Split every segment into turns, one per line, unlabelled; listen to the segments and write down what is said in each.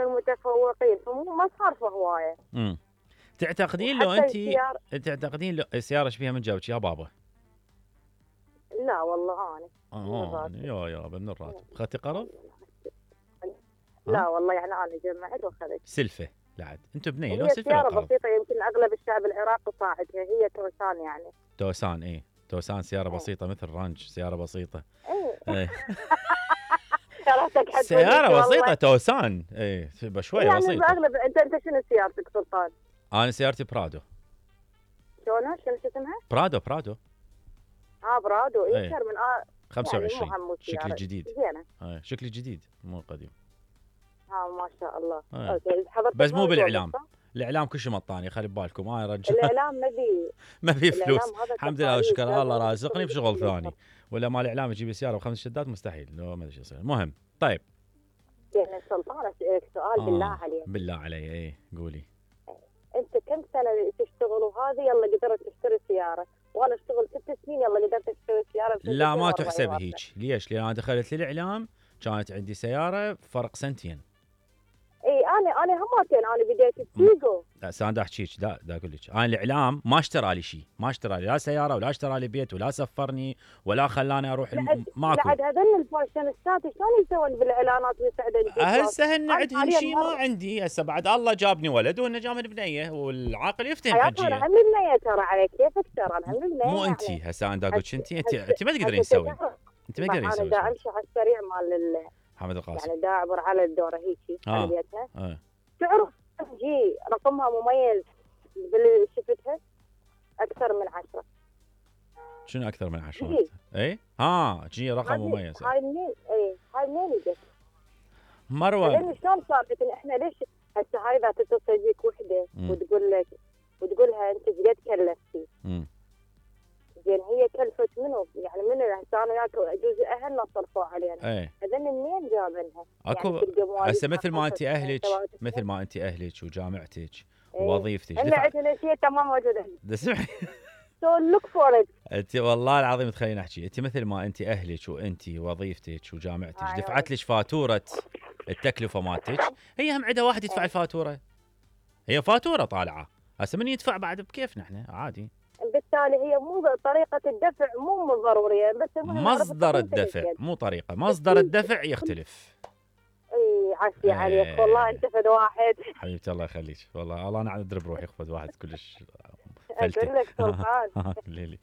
المتفوقين، فما صار هوايه.
تعتقدين لو تعتقدين لو السياره ايش فيها من جابك يا بابا؟
لا والله
يا من الراتب اخذتي قرض؟
لا والله يعني انا جمعت واخذت
سلفه. لا عاد انتم بنيه لو
هي
سلفه
سياره
قرض.
بسيطه، يمكن اغلب الشعب العراقي صاعدها، هي توسان يعني.
توسان توسان سياره بسيطه مثل رانش، سياره بسيطه.
ايه
سياره بسيطه توسان بشويه
يعني
بسيطه.
باغلب انت شنو سيارتك سلطان؟
انا سيارتي برادو.
شلونها؟ شو اسمها؟
برادو.
برادو. اكثر من
25
يعني
شكل جديد.
زينه.
شكل جديد مو قديم.
ما شاء الله.
اوكي بس مو بالاعلام. الاعلام كل شيء مطاني، خلي ببالكم انا رجل.
الاعلام
ما في فلوس الحمد لله والشكر الله رازقني بشغل ثاني، ولا مال الاعلام يجيب سياره ب5 شدات مستحيل. لو ما ادري ايش يصير. المهم طيب
يعني سلطان اسالك سؤال بالله عليك.
بالله علي قولي.
انت كم سنه تشتغل وهذه يلا قدرت تشتري سياره، وانا اشتغل 6 سنين يلا قدرت اشتري سياره.
لا ما تحسب هيك. ليش؟ لان انا دخلت الاعلام كانت عندي سياره فرق سنتين.
انا همتين انا بديت بتيجو.
لا انا احكيك دا اقول لك انا الاعلام ما اشترى لي شيء، ما اشترى لي لا سياره ولا اشترى لي بيت ولا سفرني ولا خلاني اروح
ماكو. بعد هذول الفاشينيستات شلون يسوون بالاعلانات ويساعدون؟
هسه هن عندهم شيء ما عندي. هسه بعد الله جابني ولد وهن جابني بنيه، والعاقل يفتهم حجيه.
انا هم بنيه ترى عليك كيفك ترى انا هم بنيه.
مو انت هسه انا اقول لك انت ما تقدرين تسوي. انت ما تقدرين تسوي.
انا دا امشي على السريع مال
حمد القاسم
يعني دا اعبر على الدوره هيك على بيتها. تعرف جي رقمها مميز باللي شفتها اكثر من 10.
شنو اكثر من 10؟ جي رقم مميز.
هاي منين جت؟
مروه
لان شلون صارت ان احنا ليش هسه هاي اذا تتصل بيك وحده وتقول لها انت قد كلفتي؟ زين هي كلفت منو؟ يعني من هسه انا وياك اجوز اهلنا صرفوا علينا. هذول منين جابنها؟
اكو هسه مثل ما انت اهلك وجامعتك ووظيفتك.
احنا عندنا شيء تمام موجود.
اسمعي
لوك فور
انت والله العظيم تخليني احكي. انت مثل ما انت اهلك وانت وظيفتك وجامعتك دفعت لك فاتوره التكلفه مالتك، هي هم عندها واحد يدفع الفاتوره. هي فاتوره طالعه هسه من يدفع بعد بكيفنا احنا عادي.
بالتالي هي مو طريقه الدفع مو ضروريه، بس
مصدر الدفع مو طريقه. مصدر الدفع يختلف.
عافية عليك والله انت فد واحد
حبيبتي الله يخليك. والله انا عاد ادرب روحي فد واحد كلش
اقول لك سلطان.
ليلي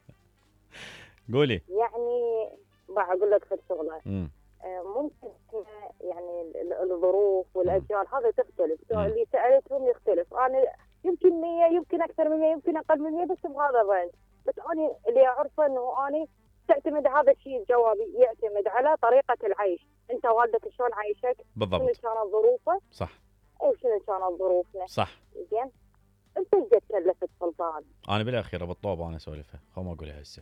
قولي.
يعني بقول لك خذ شغله. ممكن يعني الظروف والاجيال هذا تختلف. اللي سالتهم يختلف. انا يمكن 100 يمكن اكثر من 100 يمكن اقل من 100 بس بهذا الرينج. بس انا اللي اعرفه انه انا تعتمد هذا الشيء جوابي يعتمد على طريقه العيش. انت والدك شلون عايشك؟
بالضبط.
شنو كانت ظروفه؟
صح.
شنو كانت ظروفنا؟
صح.
زين انت قد كلفت سلطان؟
انا بالاخير بالطوب انا اسولفها خو ما اقولها هسه.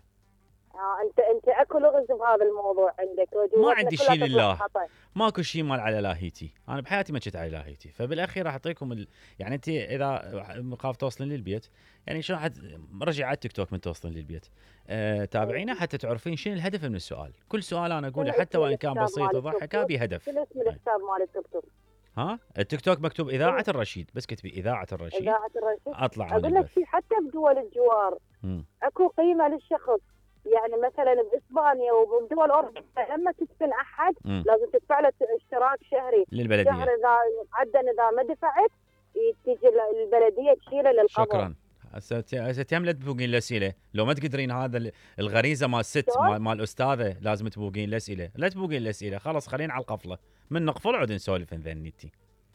انت اكو لغز بهذا الموضوع عندك.
ما عندي شيء لله. ماكو شيء مال على لاهيتي. انا بحياتي ما كنت على لاهيتي. فبالاخير راح اعطيكم يعني انت اذا خاف توصلين للبيت يعني شلون رجع على التيك توك من توصلين للبيت. تابعينا حتى تعرفين شنو الهدف من السؤال. كل سؤال انا اقوله حتى وان كان بسيط وضحك بهدف.
شنو اسم الحساب مال التيك توك؟
التيك توك مكتوب اذاعه الرشيد. بس كتبي اذاعه الرشيد اطلع
اقول لك في حتى بدول الجوار اكو قيمه للشخص. يعني مثلا باسبانيا وبدول اوروبا لما تدفن احد لازم تدفع له اشتراك شهري
للبلديه.
شهر اذا عدا اذا ما دفعت تيجي البلديه تشيله للقبر.
شكرا. هسه تم تبوقين الاسئله. لو ما تقدرين هذا الغريزه مال الست مال الاستاذه لازم تبوقين الاسئله. لا تبوقين الاسئله خلاص خلينا على القفله. من نقفل عود نسولف نذنيتي.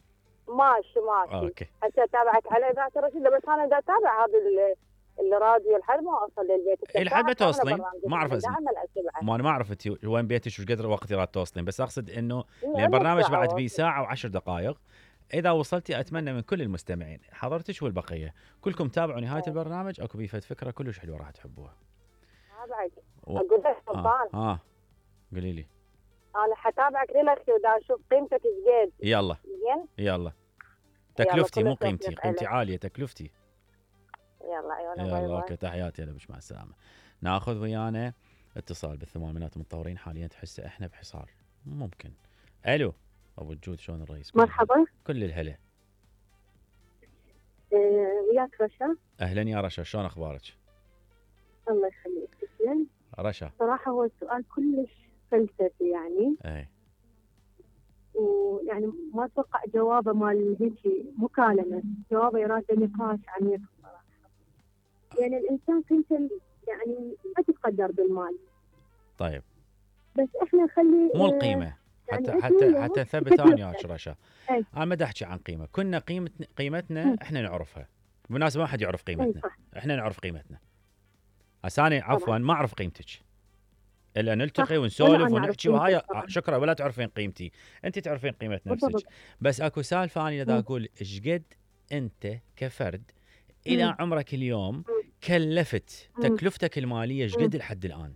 ماشي
اوكي.
هسه اتابعك على اذاعه الرشيد بس انا دا اتابع هذا الراديو لحد ما اوصل للبيت.
لحد ما توصلين ما اعرف ما انا ما اعرف انت وين بيتك وش قدر وقت راد توصلين. بس اقصد انه البرنامج بعد بيه ساعه و10 دقائق. اذا وصلتي اتمنى من كل المستمعين حضرتك والبقيه كلكم تابعوا نهايه البرنامج. اكو بيه فكره كلش حلوه راح تحبوها.
بعد اقول لك سلطان.
قولي لي.
انا حتابعك للاخير ودا اشوف قيمتك ايش قد.
يلا زين يلا. تكلفتي مو قيمتي عاليه تكلفتي.
يلا
يلا اوكي تحياتي لك مع السلامه. ناخذ ويانا اتصال بالثمانينات متطورين حاليا تحسه احنا بحصار ممكن. الو ابو الجود شلون الرئيس؟
مرحبا.
كل الهلا.
وياك رشا.
اهلا يا رشا، شلون اخبارك؟
الله يخليك. تسلم.
رشا
صراحه هو السؤال كلش فلسفي يعني.
اي.
ويعني ما اتوقع جوابه مال هيك مكالمه، جوابه يراد نقاش عميق صراحه. يعني الانسان كنت يعني ما تتقدر بالمال.
طيب.
بس احنا نخلي
مو القيمه.
يعني
حتى نثبت انا وياك رشا. انا ما احكي عن قيمه، كنا قيمتنا احنا نعرفها. بالمناسبه ما حد يعرف قيمتنا. احنا نعرف قيمتنا. هسه انا عفوا ما اعرف قيمتك الا نلتقي ونسولف ونحكي وهاي شكرا، ولا تعرفين قيمتي، انت تعرفين قيمه نفسك. بس اكو سالفه انا اذا اقول ايش قد انت كفرد الى عمرك اليوم كلفت تكلفتك الماليه ايش قد لحد الان؟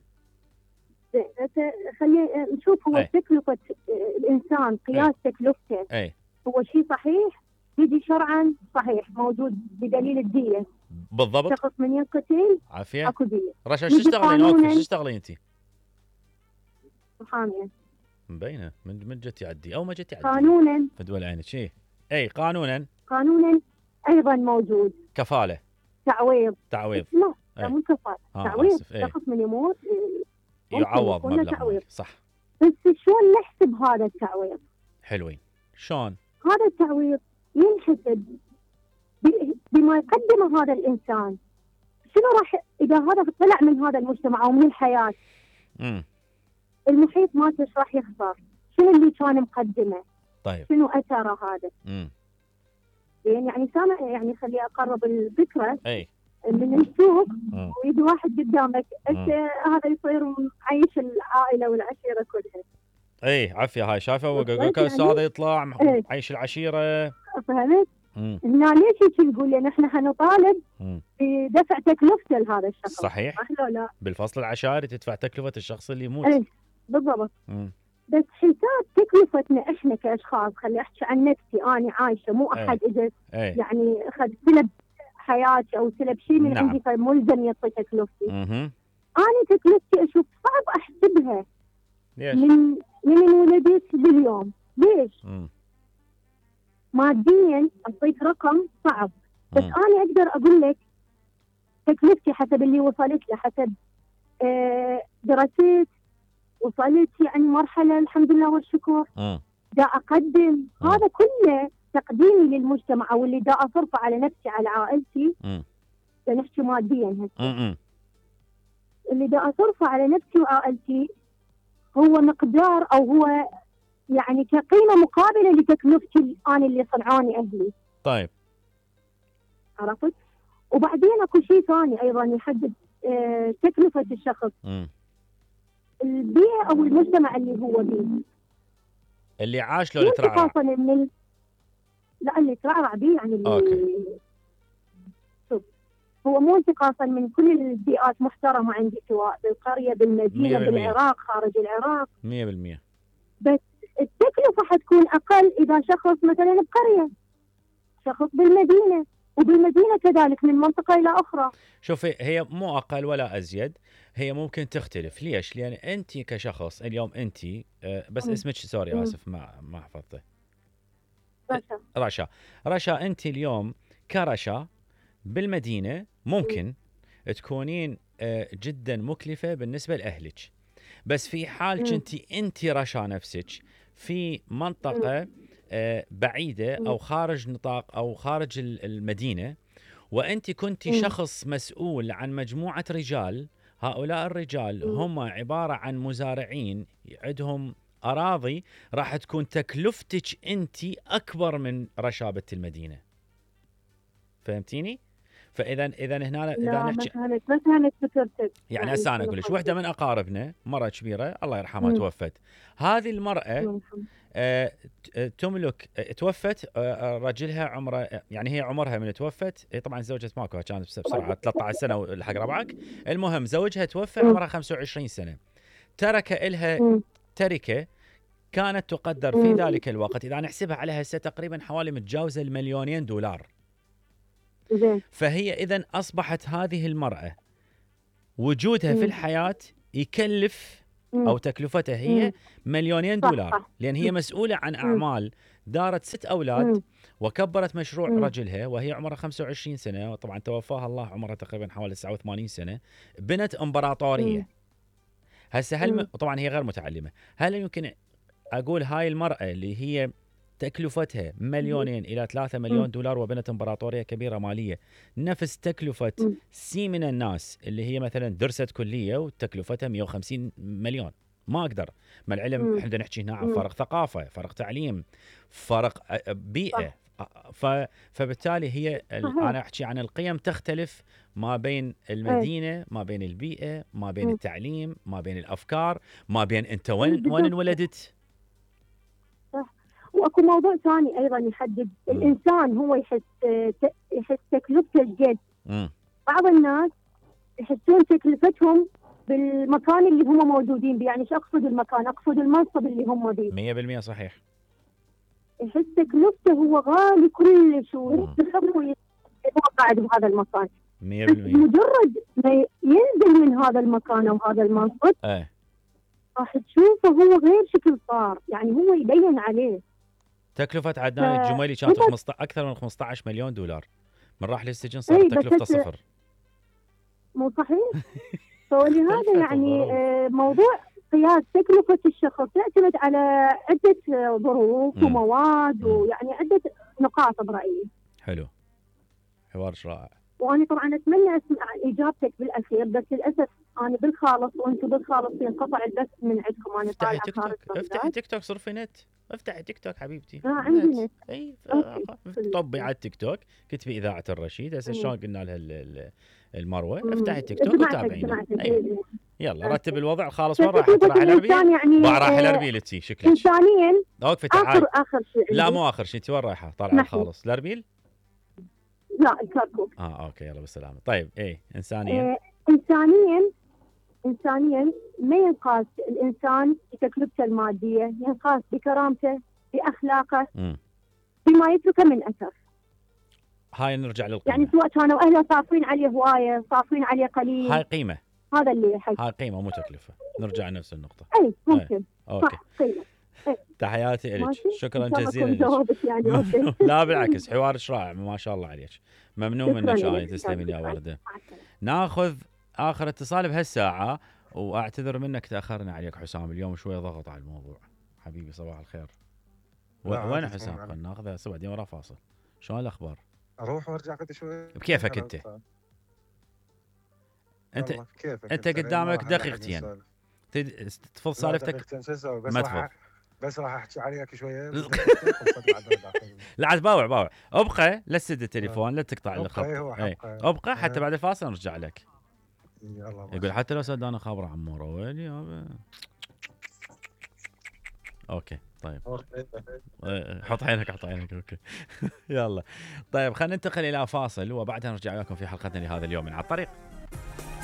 خلينا نشوف هو تكلفه الانسان، قياس تكلفته هو شيء صحيح يجي شرعا صحيح موجود بدليل الديه.
بالضبط.
شخص من ينقتل
عافيه.
اكو ديه.
رشا شو تشتغلين؟ اوقف، شو تشتغلين انت؟
محاميه.
مبينه من جتي عدي او ما جتي عدي.
قانونا
فدول عينك اي قانونا
ايضا موجود.
كفاله.
تعويض. لا مو كفاله. تعويض. شخص من يموت
يعوض مبلغ. صح.
بس شلون نحسب هذا التعويض؟
حلوين. شلون؟
هذا التعويض ينحسب بما يقدمه هذا الانسان. شنو راح اذا هذا طلع من هذا المجتمع او من الحياه؟ المحيط مالته ايش راح يخسر؟ شنو اللي كان مقدمه؟
طيب.
شنو اثره هذا؟ يعني سامع يعني خلي اقرب الفكره. من السوق ويجي واحد قدامك انت هذا يصير معيش العائله والعشيره كلها.
عافيه هاي شايفه هذا يطلع معيش العشيره.
فهمت؟ هنا ليش هيك نقول؟ لان احنا حنطالب بدفع تكلفته لهذا الشخص.
صحيح.
لا
بالفصل العشائري تدفع تكلفه الشخص اللي يموت.
بالضبط. بس حساب تكلفتنا احنا كاشخاص، خلي احكي عن نفسي انا عايشه، مو احد اجى يعني اخذ سلب حياتي او سلب شيء من عندي فملزم يعطي تكلفتي. انا تكلفتي اشوف صعب احسبها.
ليش؟
من ولدت باليوم. ليش؟ ماديا اعطيك رقم صعب، بس انا اقدر اقول لك تكلفتي حسب اللي وصلت له، حسب درست، وصلت يعني مرحله الحمد لله والشكر. دا اقدم هذا كله تقديمي للمجتمع او اللي دا اصرفه على نفسي على عائلتي. نحكي ماديا هسه. اللي دا اصرفه على نفسي وعائلتي هو مقدار او هو يعني كقيمه مقابله لتكلفتي انا اللي صنعاني اهلي.
طيب.
عرفت؟ وبعدين اكو شيء ثاني ايضا يحدد تكلفه الشخص. البيئه او المجتمع اللي هو بيه.
اللي عاش لو اللي ترعرع.
لا اللي ترعرع بيه يعني اللي شوف هو مو انتقاصا من كل البيئات محترمه عندي، سواء بالقريه بالمدينه 100%. بالعراق خارج العراق
100%.
بس التكلفه حتكون اقل اذا شخص مثلا بقريه، شخص بالمدينه، وبالمدينه كذلك من منطقه الى اخرى.
شوفي هي مو اقل ولا ازيد، هي ممكن تختلف. ليش؟ لان انت كشخص اليوم انت بس اسمك سوري اسف ما حفظته. رشا انت اليوم كرشا بالمدينه ممكن تكونين جدا مكلفه بالنسبه لاهلك، بس في حال انت رشا نفسك في منطقه بعيده او خارج نطاق او خارج المدينه، وانت كنت شخص مسؤول عن مجموعه رجال، هؤلاء الرجال هم عباره عن مزارعين عندهم اراضي، راح تكون تكلفتك انت اكبر من رشابه المدينه. فهمتيني؟ فاذا هنا اذا نحكي
ما فهمت فكرتك.
يعني هسه انا اقول لك وحده من اقاربنا مره كبيره الله يرحمها توفت. هذه المراه تملك توفت رجلها عمره يعني هي عمرها من توفت هي طبعا زوجة ماكو كانت بسرعه 13 سنه ولحق ربعك. المهم زوجها توفى عمرها 25 سنه، ترك لها تركه كانت تقدر في ذلك الوقت اذا نحسبها على هسه تقريبا حوالي متجاوزه $2,000,000. فهي اذا اصبحت هذه المراه وجودها في الحياه يكلف او تكلفتها هي مليونين دولار، لان هي مسؤوله عن اعمال. دارت 6 اولاد وكبرت مشروع رجلها وهي عمرها 25 سنه، وطبعا توفاها الله عمرها تقريبا حوالي 89 سنه. بنت امبراطوريه. هسه طبعا هي غير متعلمه. هل يمكن اقول هاي المراه اللي هي تكلفتها مليونين الى 3 مليون دولار وبنت امبراطوريه كبيره ماليه نفس تكلفه سي من الناس اللي هي مثلا درست كليه وتكلفتها 150 مليون؟ ما اقدر. ما العلم احنا نحكي هنا عن فرق ثقافه، فرق تعليم، فرق بيئه. فبالتالي هي انا احكي عن القيم تختلف ما بين المدينه، ما بين البيئه، ما بين التعليم، ما بين الافكار، ما بين انت وين انولدت.
واكو موضوع ثاني ايضا يحدد الانسان، هو يحس تكلفته الجد. بعض الناس يحسون تكلفتهم بالمكان اللي هم موجودين بيه، يعني ايش اقصد المكان؟ اقصد المنصب اللي هم بيه.
100% صحيح.
يحس تكلفته هو غالي كلش ويستحق ويبقى قاعد بهذا المكان.
100%
مجرد ما ينزل من هذا المكان او هذا المنصب راح تشوفه هو غير شكل صار، يعني هو يبين عليه.
تكلفة عدنان الجميلي كانت أكثر من 15 مليون دولار. من راح للسجن صار تكلفته صفر.
مو صحيح؟ فلهذا يعني موضوع قياس تكلفة الشخص يعتمد على عدة ظروف ومواد ويعني عدة نقاط برأيي.
حلو، حوار رائع.
وأنا طبعا أتمنى أسمع إجابتك بالأخير، بس للأسف أنا بالخالص وأنتم بالخالص ينقطع البث من عندكم. أنا
افتحي تيك توك، افتحي تيك توك، صرفي نت، افتحي تيك توك حبيبتي.
عندي نت.
اي طبي على التيك توك، كتبي إذاعة الرشيد. هسه شلون قلنا لها المروه، افتحي تيك توك وتابعينا. يلا رتب الوضع. خالص وين راح راح الاربيل؟ يعني راح الاربيل انتي شكلك
انسانيا.
اوقفي اخر شيء. لا مو اخر شيء، انت وين رايحه؟ طالعه خالص الاربيل؟
لا الكركوك.
اوكي يلا بالسلامه. طيب
انسانيا ما ينقاس الانسان بتكلفته الماديه، ينقاس بكرامته، باخلاقه، بما يتركه من اثر.
هاي نرجع للقيمه،
يعني سواء كانوا اهله صافين عليه هوايه، صافين عليه قليل،
هاي قيمه.
هذا اللي يحس.
هاي قيمه مو تكلفه. نرجع لنفس النقطه.
اي ممكن.
اوكي.
قيمه.
تحياتي لك، شكرا جزيلا لك.
يعني
لا بالعكس، حوارك رائع ما شاء الله عليك. ممنون منك شاهين، تسلمين يا ورده. ناخذ اخر اتصال بهالساعه، واعتذر منك تاخرنا عليك حسام، اليوم شويه ضغط على الموضوع. حبيبي صباح الخير. وين حسام؟ خلينا ناخذه هسه بعدين ورا فاصل. شلون الاخبار؟
اروح وارجع كذا شوي
بكيفك انت قدامك دقيقتين تفض سالفتك. ما
بس راح احكي عليك شويه.
لا عاد باوع ابقى، لا تسد التليفون، لا تقطع الخط. ابقى حتى بعد الفاصل نرجع لك. يقول حتى لو سد انا خابره عموره وين يابا. اوكي طيب حط عينك اوكي. يلا طيب خلينا ننتقل الى فاصل وبعدها نرجع لكم في حلقتنا لهذا اليوم من على الطريق.